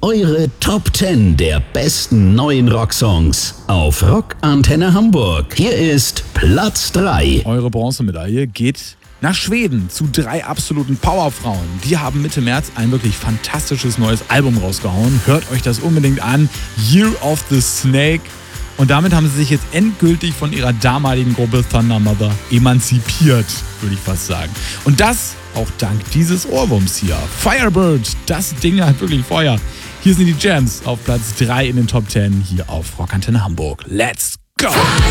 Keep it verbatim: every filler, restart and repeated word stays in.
Eure Top zehn der besten neuen Rocksongs auf Rock Antenne Hamburg. Hier ist Platz drei. Eure Bronzemedaille geht nach Schweden zu drei absoluten Powerfrauen. Die haben Mitte März ein wirklich fantastisches neues Album rausgehauen. Hört euch das unbedingt an. Year of the Snake. Und damit haben sie sich jetzt endgültig von ihrer damaligen Gruppe Thunder Mother emanzipiert, würde ich fast sagen. Und das auch dank dieses Ohrwurms hier. Firebird, das Ding hat wirklich Feuer. Hier sind die Jams auf Platz drei in den Top zehn hier auf Rock Antenne Hamburg. Let's go!